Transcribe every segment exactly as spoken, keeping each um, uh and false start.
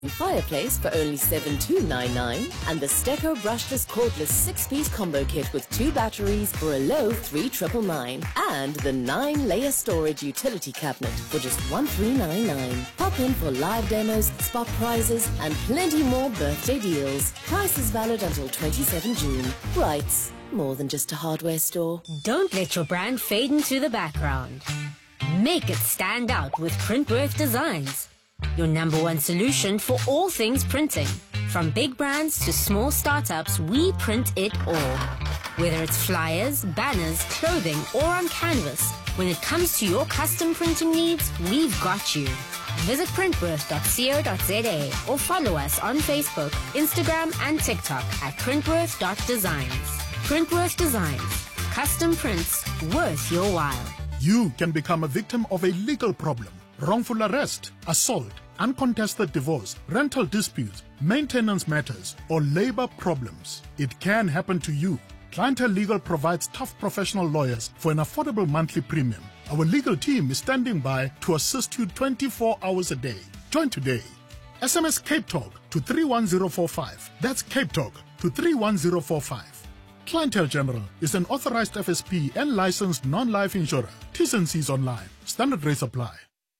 Fireplace for only seven thousand two hundred ninety-nine dollars and the Steco brushless cordless six-piece combo kit with two batteries for a low three thousand nine hundred ninety-nine dollars and the nine-layer storage utility cabinet for just one thousand three hundred ninety-nine dollars. Pop in for live demos, spot prizes and plenty more birthday deals. Price is valid until the twenty-seventh of June. Brights, more than just a hardware store. Don't let your brand fade into the background. Make it stand out with Printworth Designs. Your number one solution for all things printing. From big brands to small startups, we print it all. Whether it's flyers, banners, clothing, or on canvas, when it comes to your custom printing needs, we've got you. Visit printworth dot co dot za or follow us on Facebook, Instagram, and TikTok at printworth dot designs. Printworth Designs. Custom prints worth your while. You can become a victim of a legal problem. Wrongful arrest, assault, uncontested divorce, rental disputes, maintenance matters, or labor problems. It can happen to you. Clientele Legal provides tough professional lawyers for an affordable monthly premium. Our legal team is standing by to assist you twenty-four hours a day. Join today. S M S Cape Talk to three one zero four five. That's Cape Talk to three one zero four five. Clientele General is an authorized F S P and licensed non-life insurer. T's and C's online. Standard rates apply.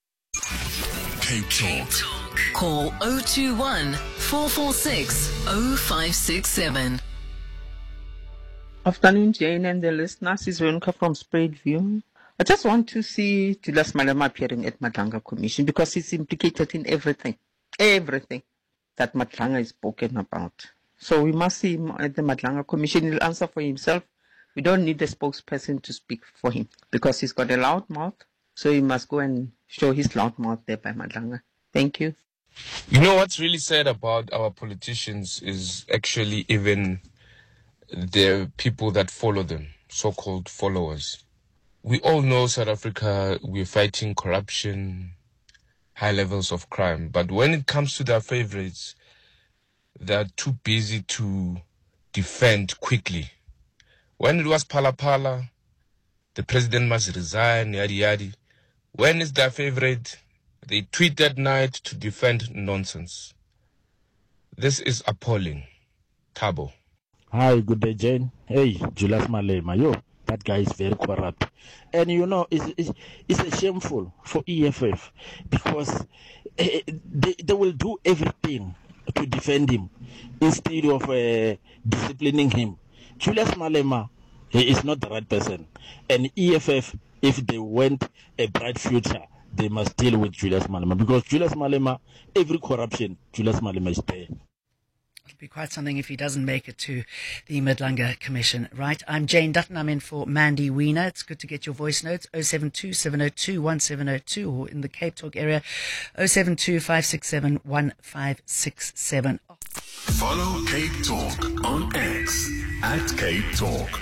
Cape Talk. Call zero two one, four four six, zero five six seven. Afternoon, Jane and the listeners. This is Veronica from Spread View. I just want to see Julius Malema appearing at Madlanga Commission because he's implicated in everything, everything that Madlanga is spoken about. So we must see him at the Madlanga Commission. He'll answer for himself. We don't need a spokesperson to speak for him because he's got a loud mouth. So he must go and show his loud mouth there by Madlanga. Thank you. You know what's really sad about our politicians is actually even the people that follow them, so-called followers. We all know South Africa, we're fighting corruption, high levels of crime. But when it comes to their favorites, they're too busy to defend quickly. When it was Phala Phala, the president must resign, yadi yadi. When is their favorite? They tweet that night to defend nonsense. This is appalling. Thabo. Hi, good day, Jane. Hey, Julius Malema. Yo, that guy is very corrupt. And you know, it's, it's, it's a shameful for E F F because uh, they, they will do everything to defend him instead of uh, disciplining him. Julius Malema, he is not the right person. And E F F, if they want a bright future, they must deal with Julius Malema because Julius Malema, every corruption, Julius Malema is there. It'll be quite something if he doesn't make it to the Madlanga Commission. Right, I'm Jane Dutton. I'm in for Mandy Wiener. It's good to get your voice notes. oh seven two, seven oh two, one seven oh two or in the Cape Talk area, oh seven two, five six seven, one five six seven. Follow Cape Talk on X at Cape Talk.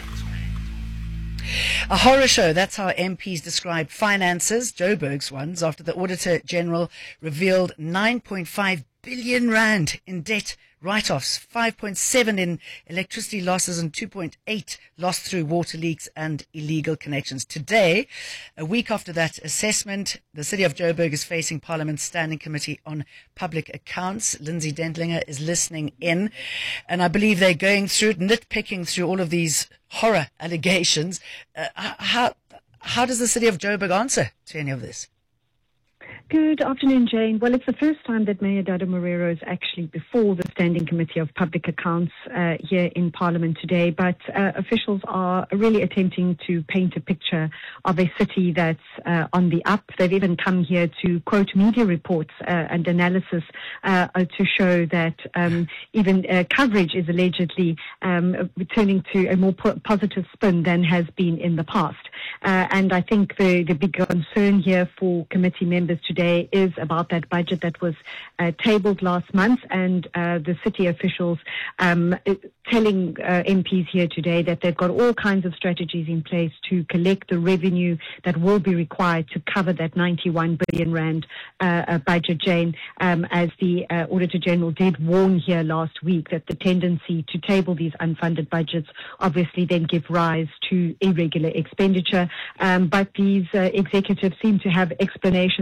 A horror show, that's how M Ps describe finances, Joburg's ones, after the Auditor General revealed nine point five billion rand in debt write-offs, five point seven in electricity losses and two point eight lost through water leaks and illegal connections. Today, a week after that assessment, the City of Joburg is facing Parliament's Standing Committee on Public Accounts. Lindsay Dentlinger is listening in, and I believe they're going through, nitpicking through all of these horror allegations. Uh, how, how does the City of Joburg answer to any of this? Good afternoon, Jane. Well, it's the first time that Mayor Dado Marero is actually before the Standing Committee of Public Accounts uh, here in Parliament today, but uh, officials are really attempting to paint a picture of a city that's uh, on the up. They've even come here to quote media reports uh, and analysis uh, to show that um, even uh, coverage is allegedly um, returning to a more po- positive spin than has been in the past. Uh, and I think the, the big concern here for committee members today is about that budget that was uh, tabled last month, and uh, the city officials um, telling uh, M Ps here today that they've got all kinds of strategies in place to collect the revenue that will be required to cover that ninety-one billion rand uh, uh, budget, Jane, um, as the uh, Auditor General did warn here last week that the tendency to table these unfunded budgets obviously then give rise to irregular expenditure. Um, but these uh, executives seem to have explanations for all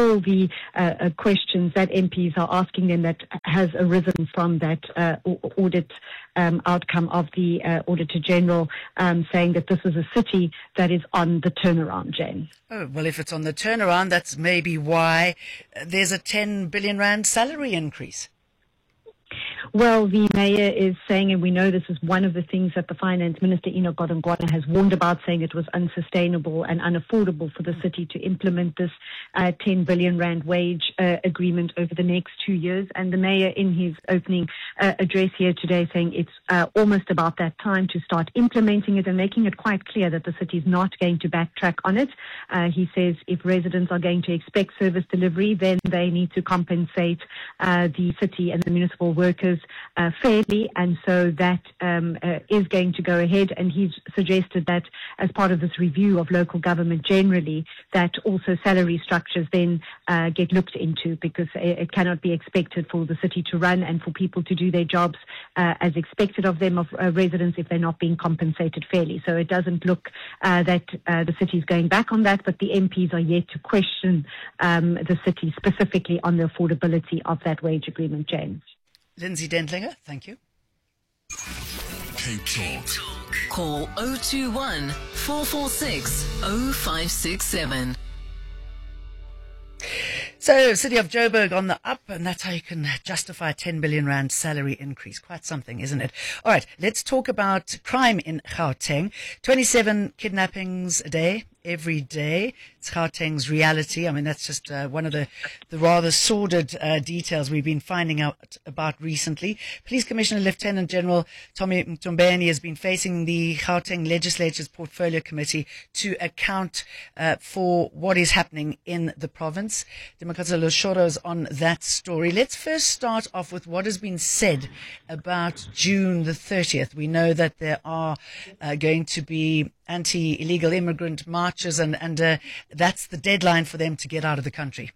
all the uh, uh, questions that M Ps are asking them that has arisen from that uh, audit um, outcome of the uh, Auditor General, um, saying that this is a city that is on the turnaround, Jane. Oh, well, if it's on the turnaround, that's maybe why there's a ten billion rand salary increase. Well, the mayor is saying, and we know this is one of the things that the Finance Minister, Enoch Godongwana, has warned about, saying it was unsustainable and unaffordable for the city to implement this uh, ten billion rand wage uh, agreement over the next two years. And the mayor, in his opening uh, address here today, saying it's uh, almost about that time to start implementing it and making it quite clear that the city is not going to backtrack on it. Uh, he says if residents are going to expect service delivery, then they need to compensate uh, the city and the municipal workers Uh, fairly, and so that um, uh, is going to go ahead. And he's suggested that as part of this review of local government generally, that also salary structures then uh, get looked into, because it, it cannot be expected for the city to run and for people to do their jobs uh, as expected of them, of uh, residents, if they're not being compensated fairly. So it doesn't look uh, that uh, the city is going back on that, but the M Ps are yet to question um, the city specifically on the affordability of that wage agreement, Jane. Lindsay Dentlinger, thank you. Cape Talk. Call oh two one, four four six, oh five six seven. So, City of Joburg on the up, and that's how you can justify a ten billion rand salary increase. Quite something, isn't it? All right, let's talk about crime in Gauteng. twenty-seven kidnappings a day, every day. It's Gauteng's reality. I mean, that's just uh, one of the, the rather sordid uh, details we've been finding out about recently. Police Commissioner Lieutenant General Tommy Mtombeni has been facing the Gauteng Legislature's Portfolio Committee to account uh, for what is happening in the province. Demakatsa Loshoro is on that story. Let's first start off with what has been said about June the thirtieth. We know that there are uh, going to be anti-illegal immigrant marches, and, and uh, that's the deadline for them to get out of the country.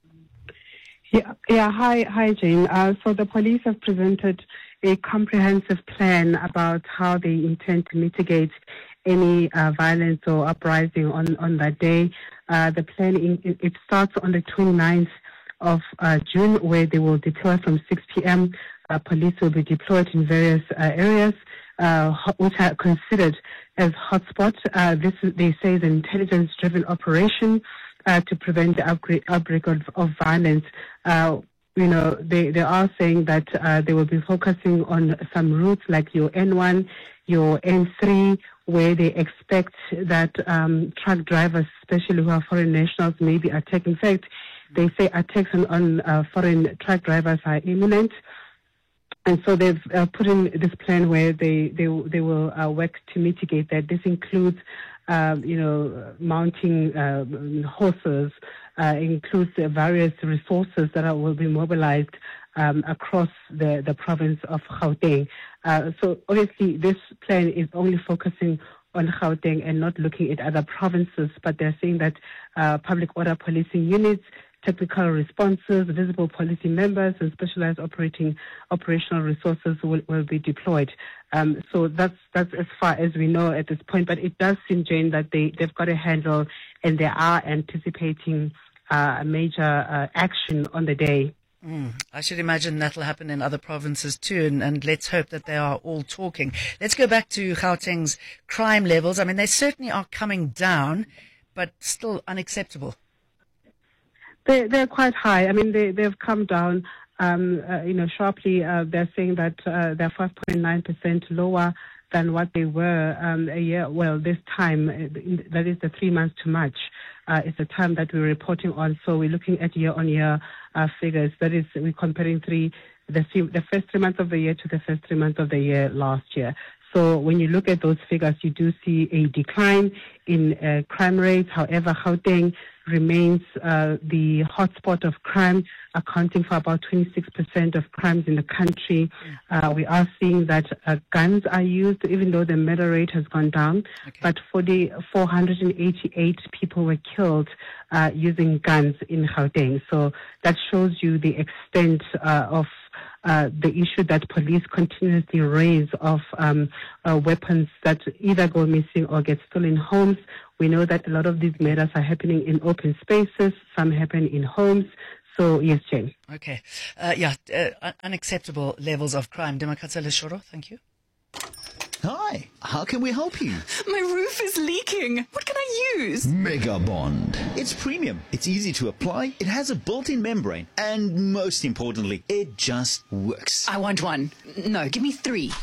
Yeah, yeah. Hi, hi, Jane. Uh, so the police have presented a comprehensive plan about how they intend to mitigate any uh, violence or uprising on, on that day. Uh, the plan, in, it starts on the twenty-ninth of uh, June, where they will deploy from six p.m. Uh, police will be deployed in various uh, areas, uh, which are considered as hotspots. Uh, this, they say, is an intelligence-driven operation uh, to prevent the outbreak, outbreak of, of violence. Uh, you know, they, they are saying that uh, they will be focusing on some routes like your N one, your N three, where they expect that um, truck drivers, especially who are foreign nationals, may be attacked. In fact, they say attacks on, on uh, foreign truck drivers are imminent. And so they've uh, put in this plan where they they, they will uh, work to mitigate that. This includes, uh, you know, mounting uh, horses, uh, includes uh, various resources that are, will be mobilized um, across the, the province of Gauteng. Uh, so obviously this plan is only focusing on Gauteng and not looking at other provinces, but they're saying that uh, public order policing units, technical responses, visible policy members, and specialized operating operational resources will, will be deployed. Um, so that's that's as far as we know at this point. But it does seem, Jane, that they, they've got a handle and they are anticipating uh, a major uh, action on the day. Mm, I should imagine that'll happen in other provinces too, and, and let's hope that they are all talking. Let's go back to Gauteng's crime levels. I mean, they certainly are coming down, but still unacceptable. They, they're quite high. I mean, they, they've come down, um, uh, you know, sharply. Uh, they're saying that uh, they're five point nine percent lower than what they were um, a year, well, this time, that is the three months to March. Uh, it's the time that we're reporting on. So we're looking at year-on-year uh, figures. That is, we're comparing three, the, the first three months of the year to the first three months of the year last year. So when you look at those figures, you do see a decline in uh, crime rates. However, Gauteng remains uh, the hotspot of crime, accounting for about twenty-six percent of crimes in the country. Uh, we are seeing that uh, guns are used, even though the murder rate has gone down. Okay. But four hundred eighty-eight people were killed uh, using guns in Gauteng. So that shows you the extent uh, of uh, the issue that police continuously raise of um, uh, weapons that either go missing or get stolen in homes. We know that a lot of these murders are happening in open spaces. Some happen in homes. So, yes, Jane. Okay. Uh, yeah, uh, unacceptable levels of crime. Demakatsa Leshoro, thank you. Hi, how can we help you? My roof is leaking. What can I use? Mega Bond. It's premium. It's easy to apply. It has a built-in membrane. And most importantly, it just works. I want one. No, give me three.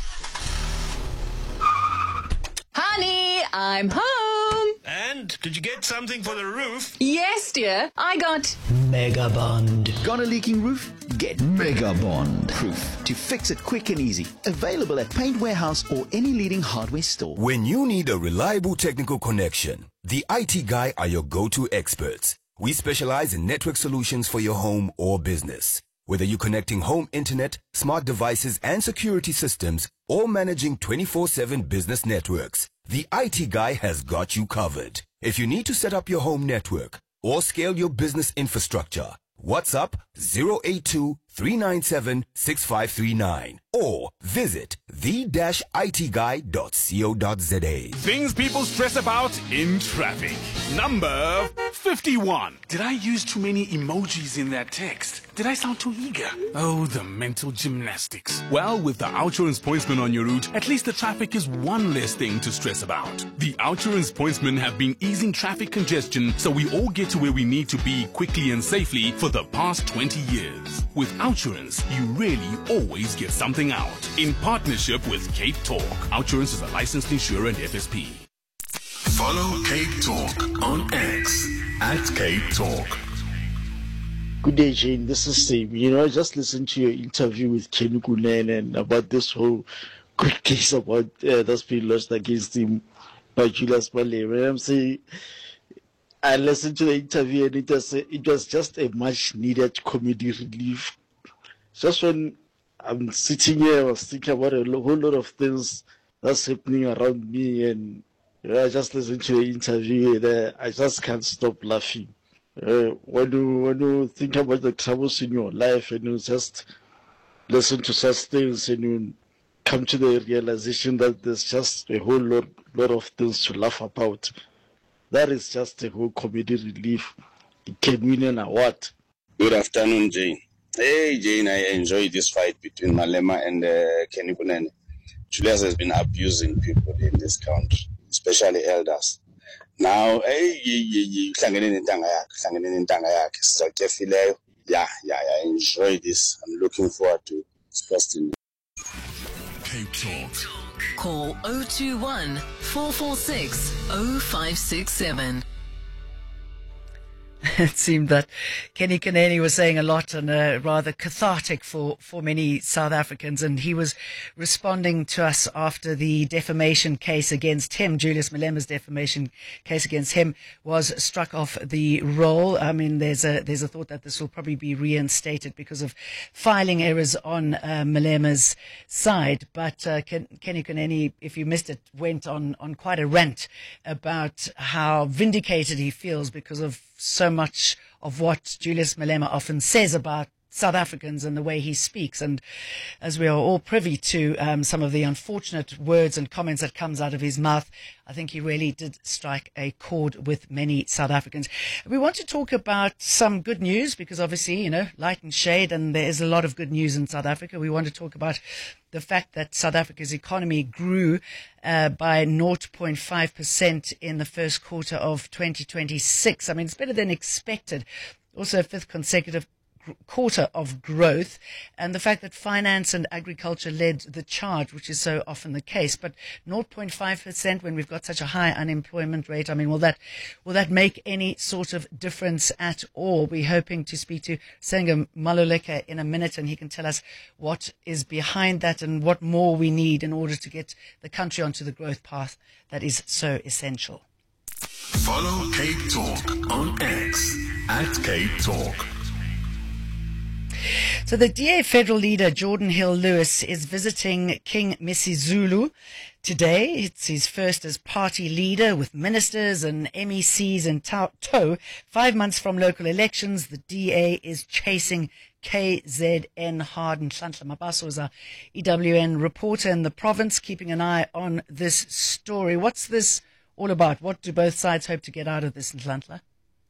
Honey, I'm home. And did you get something for the roof? Yes, dear. I got Mega Bond. Got a leaking roof? Get Mega Bond. Proof to fix it quick and easy. Available at Paint Warehouse or any leading hardware store. When you need a reliable technical connection, the I T Guy are your go-to experts. We specialize in network solutions for your home or business. Whether you're connecting home internet, smart devices and security systems, or managing twenty-four seven business networks, the I T Guy has got you covered. If you need to set up your home network or scale your business infrastructure, WhatsApp zero eight two, three nine seven, six five three nine or visit the dash I T guy dot co dot za. Things people stress about in traffic. Number fifty-one. Did I use too many emojis in that text? Did I sound too eager? Oh, the mental gymnastics. Well, with the Outsurance Pointsman on your route, at least the traffic is one less thing to stress about. The Outsurance Pointsmen have been easing traffic congestion so we all get to where we need to be quickly and safely for the past twenty years. With Outsurance, you really always get something out. In partnership with Cape Talk. Outsurance is a licensed insurer and F S P. Follow Cape Talk on X at Cape Talk. Good day, Jane. This is Steve. You know, I just listened to your interview with Kenny Kunene and about this whole quick case about uh, that's been lodged against him by Julius Malema. And I'm saying, I listened to the interview and it was, it was just a much needed comedy relief. Just when I'm sitting here, I was thinking about a whole lot of things that's happening around me, and you know, I just listened to the interview and uh, I just can't stop laughing. Uh, when you when you think about the troubles in your life and you just listen to such things and you come to the realization that there's just a whole lot lot of things to laugh about, that is just a whole comedy relief. It can win an award. Good afternoon, Jane. Hey, Jane, I enjoyed this fight between Malema and uh, Kenny Kunene. Julius has been abusing people in this country, especially elders. Now, hey, yeah, yeah, I enjoy this. I'm looking forward to discussing. Cape Talk. Call zero two one, four four six, zero five six seven. It seemed that Kenny Kunene was saying a lot and uh, rather cathartic for, for many South Africans, and he was responding to us after the defamation case against him. Julius Malema's defamation case against him was struck off the roll. I mean, there's a there's a thought that this will probably be reinstated because of filing errors on uh, Malema's side. But uh, Ken, Kenny Kunene, if you missed it, went on, on quite a rant about how vindicated he feels because of so much of what Julius Malema often says about South Africans and the way he speaks. And as we are all privy to um, some of the unfortunate words and comments that comes out of his mouth, I think he really did strike a chord with many South Africans. We want to talk about some good news because obviously, you know, light and shade, and there is a lot of good news in South Africa. We want to talk about the fact that South Africa's economy grew uh, by zero point five percent in the first quarter of twenty twenty-six. I mean, it's better than expected. Also, a fifth consecutive quarter of growth, and the fact that finance and agriculture led the charge, which is so often the case. But zero point five percent when we've got such a high unemployment rate, I mean, will that will that make any sort of difference at all? We're hoping to speak to Senga Maluleka in a minute, and he can tell us what is behind that and what more we need in order to get the country onto the growth path that is so essential. Follow Cape Talk on X at Cape Talk. So the D A federal leader, Jordan Hill-Lewis, is visiting King Misizulu today. It's his first as party leader, with ministers and M E Cs in tow. Five months from local elections, the D A is chasing K Z N Harden. Nhlanhla Mabaso is our E W N reporter in the province, keeping an eye on this story. What's this all about? What do both sides hope to get out of this, Nhlanhla?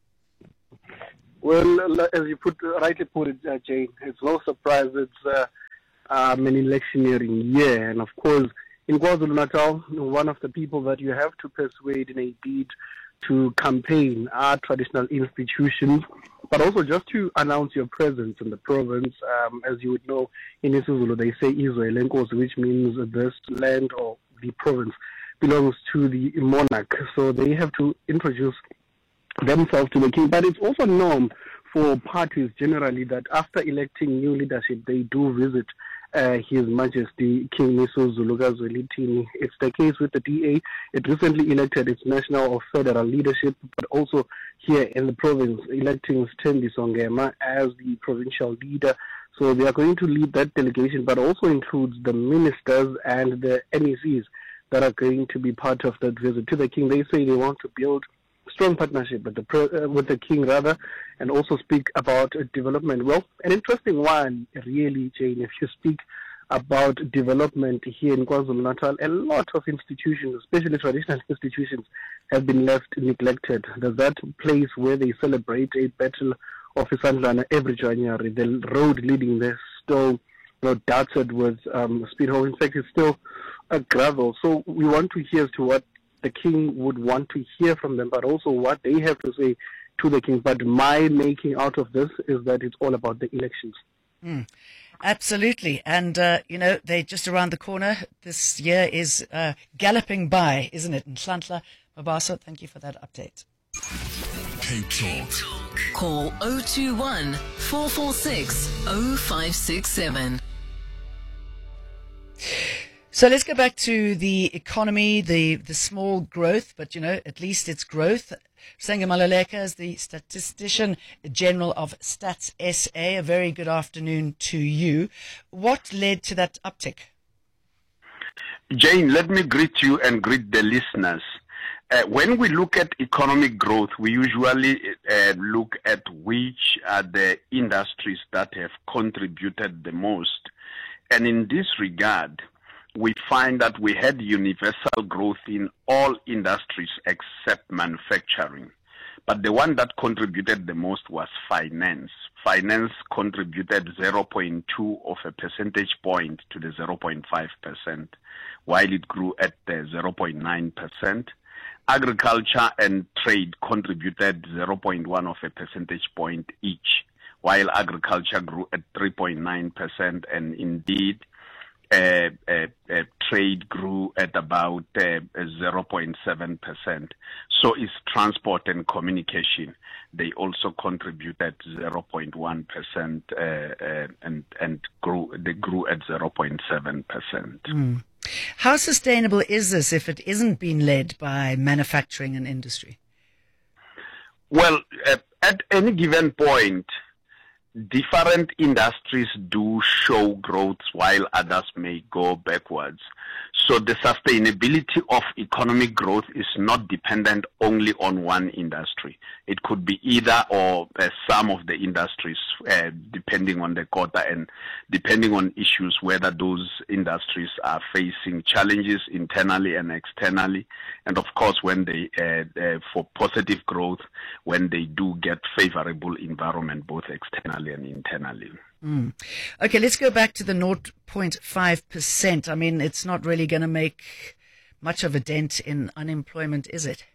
Well, as you put, rightly put it, uh, Jane, it's no surprise it's uh, um, an electioneering year. And of course, in KwaZulu-Natal, one of the people that you have to persuade in a bid to campaign are traditional institutions, but also just to announce your presence in the province. Um, as you would know, in isiZulu they say Izwe Lenkosi, which means this land or the province belongs to the monarch. So they have to introduce themselves to the king. But it's also norm for parties generally that after electing new leadership, they do visit uh, His Majesty King Misuzulu Zwelithini. It's the case with the D A. It recently elected its national or federal leadership, but also here in the province, electing Sthembi Songema as the provincial leader. So they are going to lead that delegation, but also includes the ministers and the M E Cs that are going to be part of that visit to the king. They say they want to build strong partnership with the uh, with the king, rather, and also speak about uh, development. Well, an interesting one, really, Jane. If you speak about development here in KwaZulu-Natal, a lot of institutions, especially traditional institutions, have been left neglected. There's that place where they celebrate a battle of Isandlwana every January. The road leading there still, you know, dotted with um, speed hole. In fact, it's still a gravel. So we want to hear as to what the king would want to hear from them, but also what they have to say to the king. But my making out of this is that it's all about the elections. Mm, absolutely. And, uh, you know, they're just around the corner. This year is uh, galloping by, isn't it? And Nhlanhla Mabaso, thank you for that update. Cape Talk. Call oh two one, four four six, oh five six seven. So let's go back to the economy, the, the small growth, but, you know, at least it's growth. Senga Maluleka is the Statistician General of Stats S A. A very good afternoon to you. What led to that uptick? Jane, let me greet you and greet the listeners. Uh, when we look at economic growth, we usually uh, look at which are the industries that have contributed the most. And in this regard, we find that we had universal growth in all industries except manufacturing. But the one that contributed the most was finance. Finance contributed zero point two of a percentage point to the zero point five percent, while it grew at the zero point nine percent. Agriculture and trade contributed zero point one of a percentage point each, while agriculture grew at three point nine percent, and indeed, Uh, uh, uh, trade grew at about uh, zero point seven percent. So is transport and communication. They also contributed zero point one percent uh, uh, and and grew they grew at zero point seven percent. Mm. How sustainable is this if it isn't being led by manufacturing and industry? Well, uh, at any given point, different industries do show growth while others may go backwards. So the sustainability of economic growth is not dependent only on one industry. It could be either or uh, some of the industries, uh, depending on the quota and depending on issues, whether those industries are facing challenges internally and externally. And of course, when they, uh, uh, for positive growth, when they do get favorable environment, both externally and internally. Mm. Okay, let's go back to the zero point five percent. I mean, it's not really going to make much of a dent in unemployment, is it?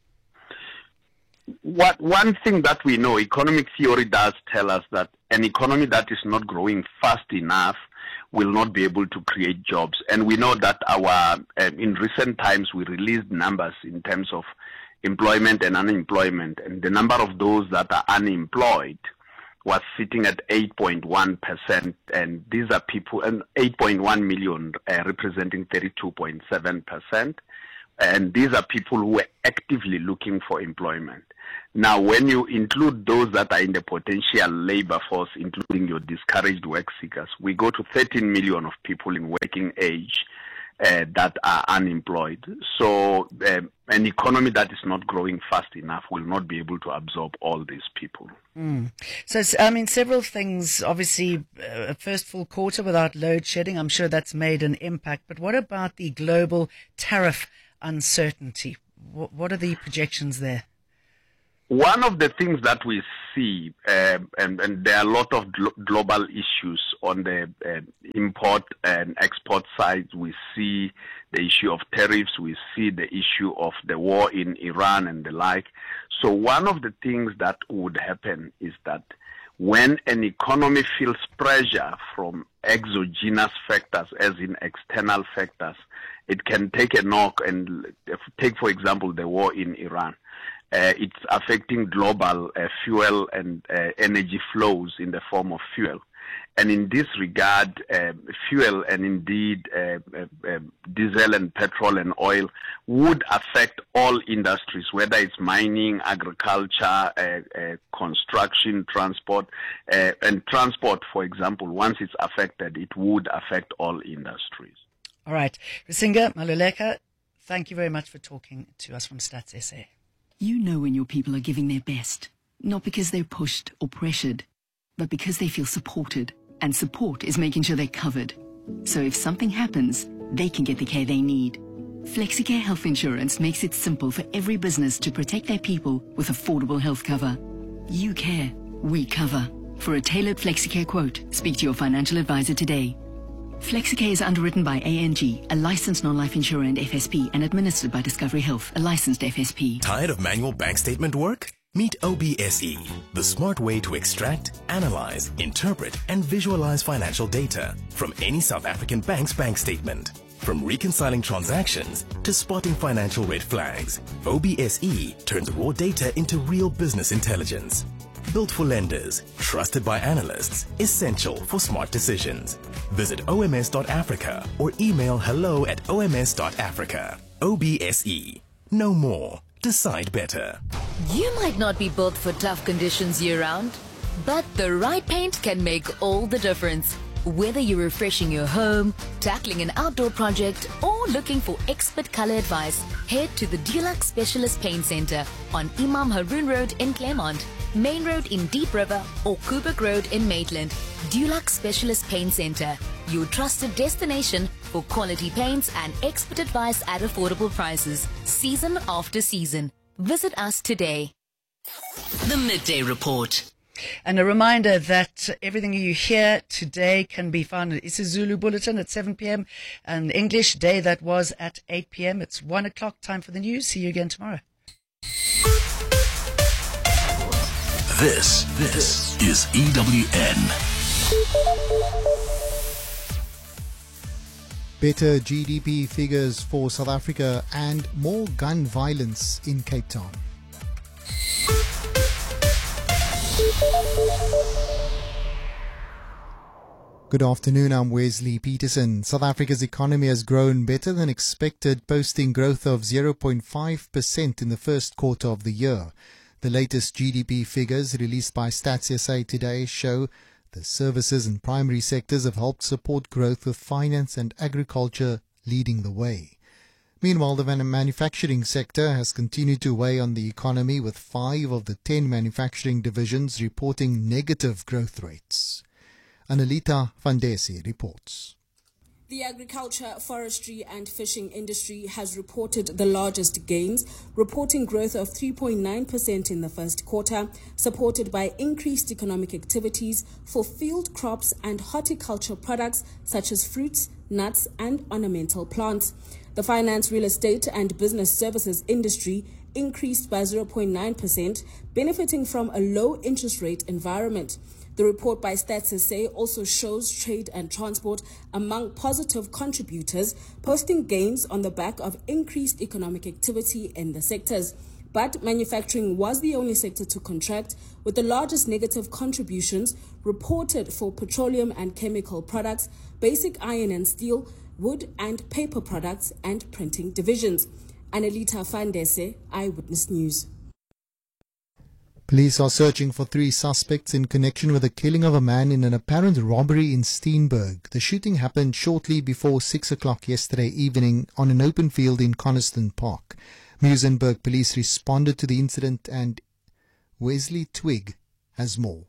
What one thing that we know, economic theory does tell us that an economy that is not growing fast enough will not be able to create jobs. And we know that our, uh, in recent times, we released numbers in terms of employment and unemployment. And the number of those that are unemployed was sitting at eight point one percent, and these are people, and eight point one million, uh, representing thirty-two point seven percent, and these are people who are actively looking for employment. Now, when you include those that are in the potential labor force, including your discouraged work seekers, we go to thirteen million of people in working age, uh, that are unemployed. So um, an economy that is not growing fast enough will not be able to absorb all these people. Mm. So, I mean, several things, obviously, uh, first full quarter without load shedding, I'm sure that's made an impact. But what about the global tariff uncertainty? What, what are the projections there? One of the things that we see, uh, and, and there are a lot of glo- global issues on the uh, import and export side. We see the issue of tariffs. We see the issue of the war in Iran and the like. So one of the things that would happen is that when an economy feels pressure from exogenous factors, as in external factors, it can take a knock and take, for example, the war in Iran. Uh, it's affecting global uh, fuel and uh, energy flows in the form of fuel. And in this regard, uh, fuel and indeed uh, uh, uh, diesel and petrol and oil would affect all industries, whether it's mining, agriculture, uh, uh, construction, transport. Uh, and transport, for example, once it's affected, it would affect all industries. All right. Rasinga Maluleka, thank you very much for talking to us from Stats S A. You know when your people are giving their best, not because they're pushed or pressured, but because they feel supported. And support is making sure they're covered. So if something happens, they can get the care they need. FlexiCare Health Insurance makes it simple for every business to protect their people with affordable health cover. You care, we cover. For a tailored FlexiCare quote, speak to your financial advisor today. FlexiCare is underwritten by A N G, a licensed non-life insurer and F S P, and administered by Discovery Health, a licensed F S P. Tired of manual bank statement work? Meet O B S E, the smart way to extract, analyze, interpret, and visualize financial data from any South African bank's bank statement. From reconciling transactions to spotting financial red flags, O B S E turns raw data into real business intelligence. Built for lenders, trusted by analysts, essential for smart decisions. Visit O M S dot Africa or email hello at O M S dot Africa. O B S E. Know more. Decide better. You might not be built for tough conditions year-round, but the right paint can make all the difference. Whether you're refreshing your home, tackling an outdoor project, or looking for expert color advice, head to the Dulux Specialist Paint Center on Imam Haroon Road in Claremont, Main Road in Deep River, or Kubrick Road in Maitland. Dulux Specialist Paint Center, your trusted destination for quality paints and expert advice at affordable prices, season after season. Visit us today. The Midday Report. And a reminder that everything you hear today can be found in isiZulu Bulletin at seven p.m. and English Day that was at eight p.m. It's one o'clock, time for the news. See you again tomorrow. This, this is E W N. Better G D P figures for South Africa and more gun violence in Cape Town. Good afternoon, I'm Wesley Peterson. South Africa's economy has grown better than expected, posting growth of zero point five percent in the first quarter of the year. The latest G D P figures released by Stats S A today show the services and primary sectors have helped support growth, with finance and agriculture leading the way. Meanwhile, the manufacturing sector has continued to weigh on the economy, with five of the ten manufacturing divisions reporting negative growth rates. Anelita Fandesi reports. The agriculture, forestry and fishing industry has reported the largest gains, reporting growth of three point nine percent in the first quarter, supported by increased economic activities for field crops and horticulture products such as fruits, nuts and ornamental plants. The finance, real estate and business services industry increased by zero point nine percent, benefiting from a low interest rate environment. The report by Stats S A also shows trade and transport among positive contributors, posting gains on the back of increased economic activity in the sectors. But manufacturing was the only sector to contract, with the largest negative contributions reported for petroleum and chemical products, basic iron and steel, wood and paper products, and printing divisions. Anelita Fandese, Eyewitness News. Police are searching for three suspects in connection with the killing of a man in an apparent robbery in Steenberg. The shooting happened shortly before six o'clock yesterday evening on an open field in Coniston Park. Muizenberg police responded to the incident, and Wesley Twig has more.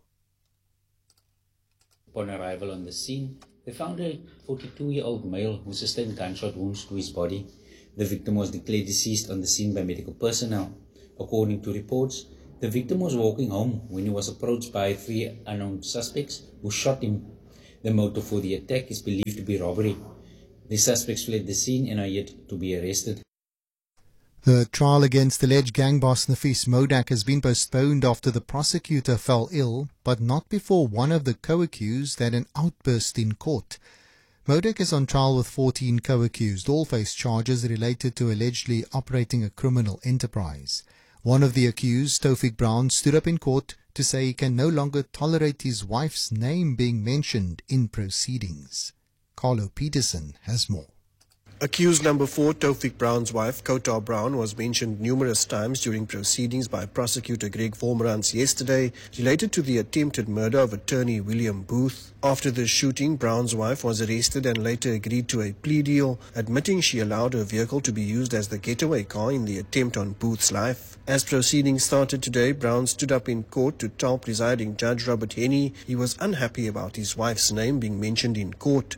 Upon arrival on the scene, they found a forty-two-year-old male who sustained gunshot wounds to his body. The victim was declared deceased on the scene by medical personnel. According to reports, the victim was walking home when he was approached by three unknown suspects who shot him. The motive for the attack is believed to be robbery. The suspects fled the scene and are yet to be arrested. The trial against alleged gang boss Nafis Modak has been postponed after the prosecutor fell ill, but not before one of the co-accused had an outburst in court. Modak is on trial with fourteen co-accused. All face charges related to allegedly operating a criminal enterprise. One of the accused, Taufik Brown, stood up in court to say he can no longer tolerate his wife's name being mentioned in proceedings. Carlo Peterson has more. Accused number four, Taufik Brown's wife, Kota Brown, was mentioned numerous times during proceedings by prosecutor Greg Vormerans yesterday related to the attempted murder of attorney William Booth. After the shooting, Brown's wife was arrested and later agreed to a plea deal, admitting she allowed her vehicle to be used as the getaway car in the attempt on Booth's life. As proceedings started today, Brown stood up in court to tell presiding Judge Robert Henney he was unhappy about his wife's name being mentioned in court.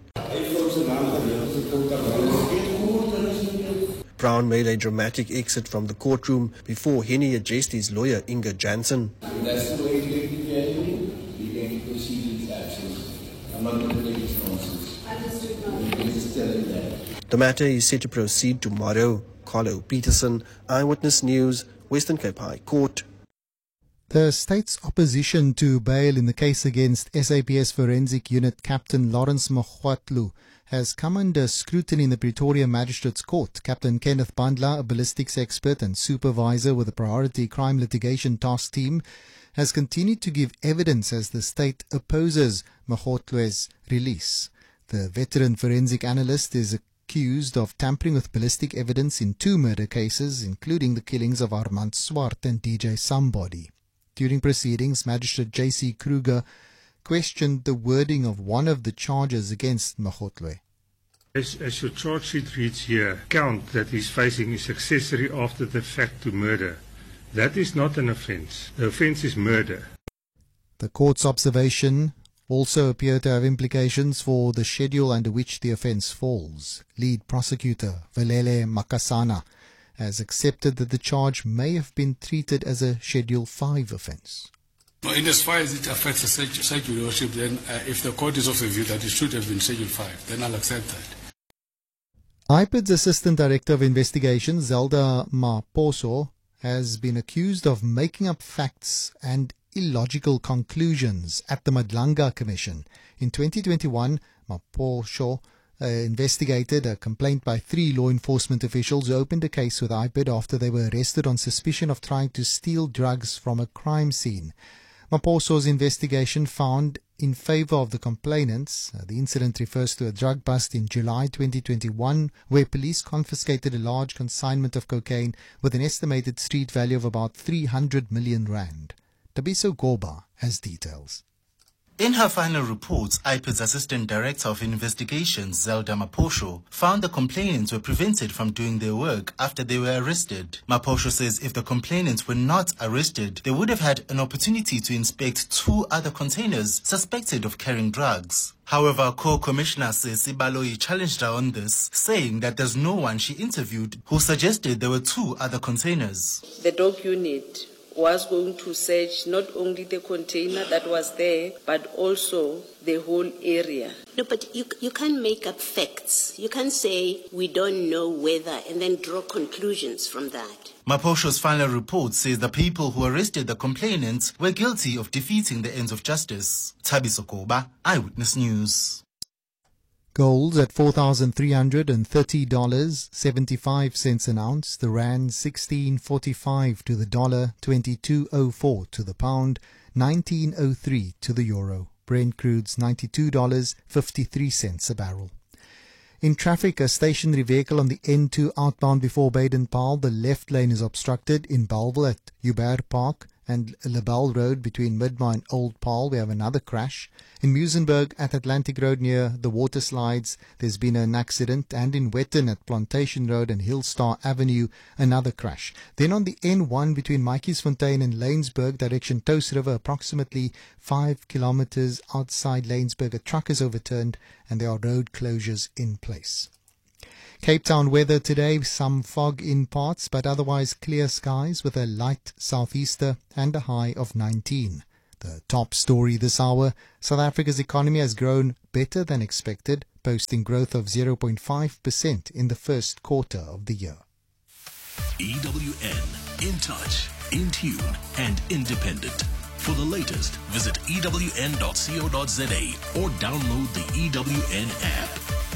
Brown made a dramatic exit from the courtroom before Henney addressed his lawyer, Inga Jansen. That's the way to take the hearing. We're going to proceed with actions. I'm not going to take responses. Understood. You can just tell him that. The matter is set to proceed tomorrow. Carlo Peterson, Eyewitness News, Western Cape High Court. The state's opposition to bail in the case against S A P S Forensic Unit Captain Lawrence Mokwatlu has come under scrutiny in the Pretoria Magistrates Court. Captain Kenneth Bandla, a ballistics expert and supervisor with the Priority Crime Litigation Task Team, has continued to give evidence as the state opposes Mokwatlu's release. The veteran forensic analyst is accused of tampering with ballistic evidence in two murder cases, including the killings of Armand Swart and D J Somebody. During proceedings, Magistrate J C Kruger questioned the wording of one of the charges against Mokwatlu. As, as your charge sheet reads here, count that he's facing is accessory after the fact to murder. That is not an offence. The offence is murder. The court's observation also appeared to have implications for the schedule under which the offence falls. Lead prosecutor Velele Makasana has accepted that the charge may have been treated as a Schedule five offence. In as far as it affects the Schedule worship, then uh, if the court is of the view that it should have been Schedule five, then I'll accept that. I P I D's Assistant Director of Investigation, Zelda Maposo, has been accused of making up facts and illogical conclusions at the Madlanga Commission. In twenty twenty-one, Maposo uh, investigated a complaint by three law enforcement officials who opened a case with I P I D after they were arrested on suspicion of trying to steal drugs from a crime scene. Maposo's investigation found in favor of the complainants. Uh, the incident refers to a drug bust in July twenty twenty-one where police confiscated a large consignment of cocaine with an estimated street value of about three hundred million rand. Tabiso Goba has details. In her final reports, I P I D's Assistant Director of Investigations, Zelda Maposho, found the complainants were prevented from doing their work after they were arrested. Maposho says if the complainants were not arrested, they would have had an opportunity to inspect two other containers suspected of carrying drugs. However, Co-Commissioner Sesi Baloyi challenged her on this, saying that there's no one she interviewed who suggested there were two other containers. The dog unit was going to search not only the container that was there, but also the whole area. No, but you, you can't make up facts. You can't say, we don't know whether, and then draw conclusions from that. Maposho's final report says the people who arrested the complainants were guilty of defeating the ends of justice. Tabiso Koba, Eyewitness News. Gold at four thousand three hundred thirty dollars and seventy-five cents an ounce. The rand sixteen forty-five to the dollar, twenty-two oh four to the pound, nineteen oh three to the euro. Brent crude's ninety-two dollars and fifty-three cents a barrel. In traffic, a stationary vehicle on the N two outbound before Baden-Powell. The left lane is obstructed in Bellville at Hubert Park and Lebel Road between Midmar and Old Paarl, we have another crash. In Muizenberg at Atlantic Road near the water slides, there's been an accident. And in Wetton at Plantation Road and Hillstar Avenue, another crash. Then on the N one between Maatjiesfontein and Laingsburg, direction Toast River, approximately five kilometers outside Laingsburg, a truck is overturned and there are road closures in place. Cape Town weather today, some fog in parts, but otherwise clear skies with a light southeaster and a high of nineteen. The top story this hour, South Africa's economy has grown better than expected, posting growth of zero point five percent in the first quarter of the year. E W N, in touch, in tune and independent. For the latest, visit E W N dot co dot za or download the E W N app.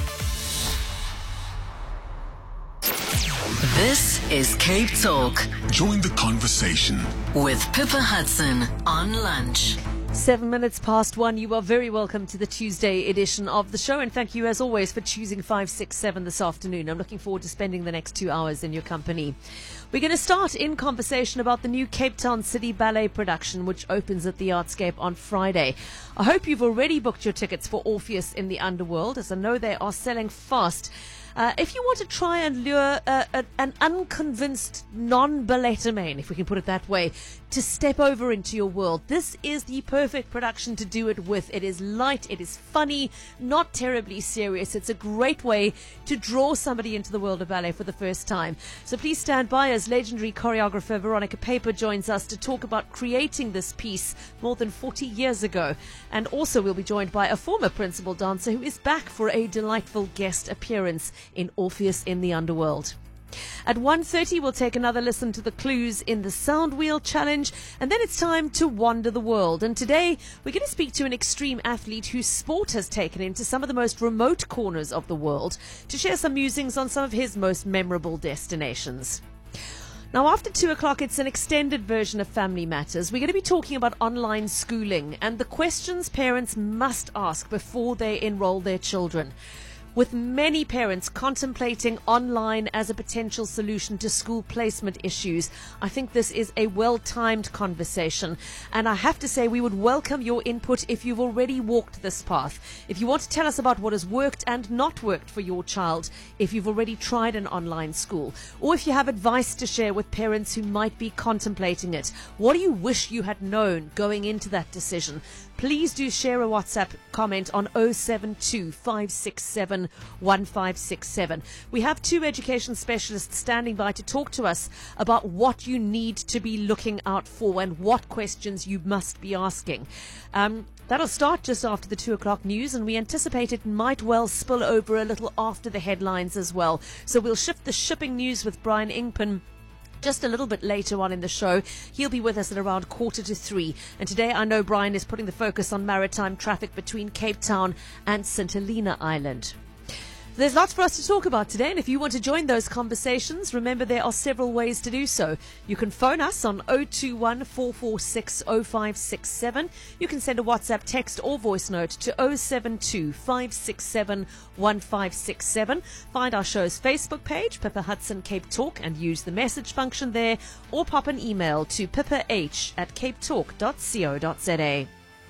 This is Cape Talk. Join the conversation with Pippa Hudson on lunch. Seven minutes past one. You are very welcome to the Tuesday edition of the show, and thank you as always for choosing five six seven this afternoon. I'm looking forward to spending the next two hours in your company. We're going to start in conversation about the new Cape Town City Ballet production, which opens at the Artscape on Friday. I hope you've already booked your tickets for Orpheus in the Underworld, as I know they are selling fast. Uh, if you want to try and lure uh, a, an unconvinced non-ballettermain, if we can put it that way, to step over into your world, this is the perfect production to do it with. It is light, it is funny, not terribly serious. It's a great way to draw somebody into the world of ballet for the first time. So please stand by as legendary choreographer Veronica Paper joins us to talk about creating this piece more than forty years ago. And also we'll be joined by a former principal dancer who is back for a delightful guest appearance in Orpheus in the Underworld. At one thirty, we'll take another listen to the clues in the Sound Wheel Challenge, and then it's time to wander the world. And today, we're going to speak to an extreme athlete whose sport has taken him to some of the most remote corners of the world to share some musings on some of his most memorable destinations. Now, after two o'clock, it's an extended version of Family Matters. We're going to be talking about online schooling and the questions parents must ask before they enroll their children. With many parents contemplating online as a potential solution to school placement issues, I think this is a well-timed conversation. And I have to say, we would welcome your input if you've already walked this path. If you want to tell us about what has worked and not worked for your child, if you've already tried an online school, or if you have advice to share with parents who might be contemplating it, what do you wish you had known going into that decision? Please do share a WhatsApp comment on oh seven two, five six seven, one five six seven. We have two education specialists standing by to talk to us about what you need to be looking out for and what questions you must be asking. Um, that'll start just after the two o'clock news, and we anticipate it might well spill over a little after the headlines as well. So we'll shift the shipping news with Brian Ingpen just a little bit later on in the show. He'll be with us at around quarter to three. And today I know Brian is putting the focus on maritime traffic between Cape Town and Saint Helena Island. There's lots for us to talk about today, and if you want to join those conversations, remember there are several ways to do so. You can phone us on oh two one, four four six, oh five six seven. You can send a WhatsApp text or voice note to oh seven two, five six seven, one five six seven. Find our show's Facebook page, Pippa Hudson Cape Talk, and use the message function there, or pop an email to pippah at cape talk dot co dot za.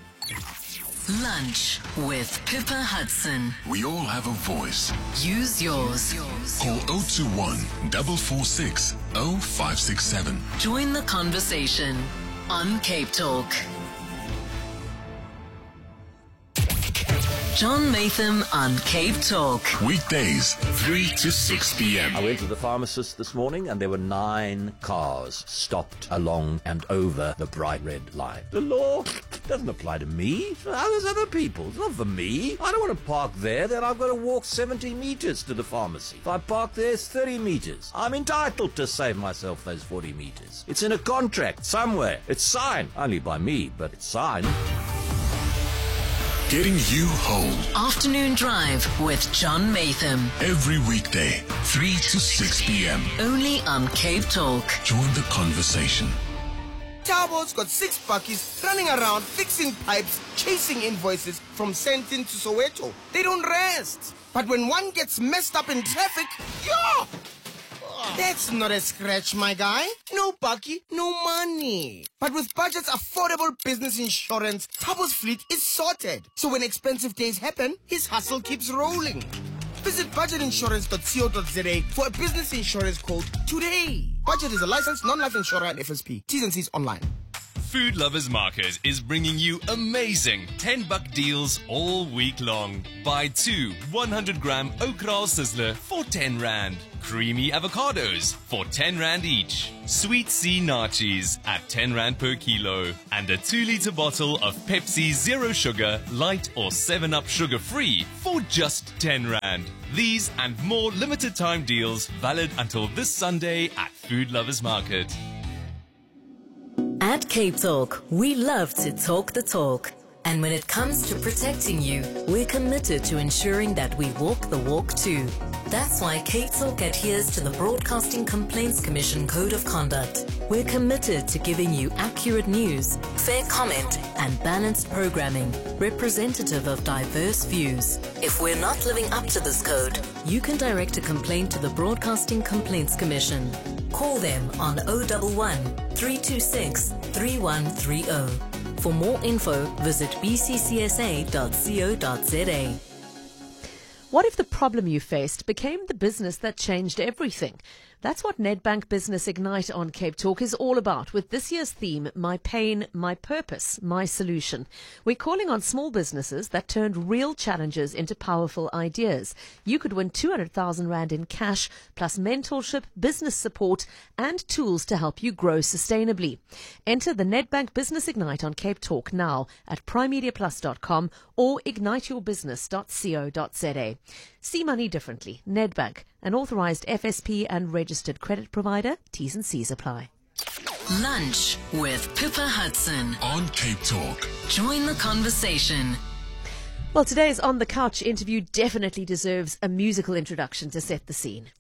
Lunch with Pippa Hudson. We all have a voice. Use yours. Call oh two one, four four six, oh five six seven. Join the conversation on Cape Talk. John Maytham on Cape Talk. Weekdays, three to six p.m. I went to the pharmacist this morning and there were nine cars stopped along and over the bright red line. The law doesn't apply to me. There's other people. It's not for me. I don't want to park there. Then I've got to walk seventy meters to the pharmacy. If I park there, it's thirty meters. I'm entitled to save myself those forty meters. It's in a contract somewhere. It's signed. Only by me, but it's signed. Getting you home. Afternoon Drive with John Maytham. Every weekday, three to six p.m. Only on Cape Talk. Join the conversation. Tabo's got six buckies running around fixing pipes, chasing invoices from Sentin to Soweto. They don't rest. But when one gets messed up in traffic, yo! That's not a scratch, my guy. No bucky, no money. But with Budget's affordable business insurance, Tabo's fleet is sorted. So when expensive days happen, his hustle keeps rolling. Visit budget insurance dot co dot za for a business insurance quote today. Budget is a licensed non-life insurer and F S P. T's and C's online. Food Lovers Market is bringing you amazing ten buck deals all week long. Buy two one hundred gram Okral Sizzler for ten rand. Creamy avocados for ten rand each. Sweet Sea Nachos at ten rand per kilo. And a two litre bottle of Pepsi Zero Sugar, Light or seven up Sugar Free for just ten rand. These and more limited time deals valid until this Sunday at Food Lovers Market. At Cape Talk, we love to talk the talk. And when it comes to protecting you, we're committed to ensuring that we walk the walk too. That's why Cape Talk adheres to the Broadcasting Complaints Commission Code of Conduct. We're committed to giving you accurate news, fair comment, and balanced programming, representative of diverse views. If we're not living up to this code, you can direct a complaint to the Broadcasting Complaints Commission. Call them on zero one one, three two six, three one three zero. For more info, visit b c c s a dot co dot za. What if the problem you faced became the business that changed everything? That's what Nedbank Business Ignite on Cape Talk is all about, with this year's theme, My Pain, My Purpose, My Solution. We're calling on small businesses that turned real challenges into powerful ideas. You could win two hundred thousand rand in cash, plus mentorship, business support, and tools to help you grow sustainably. Enter the Nedbank Business Ignite on Cape Talk now at prime media plus dot com or ignite your business dot co dot za. See money differently. Nedbank, an authorised F S P and registered credit provider. T's and C's apply. Lunch with Pippa Hudson on Cape Talk. Join the conversation. Well, today's On the Couch interview definitely deserves a musical introduction to set the scene.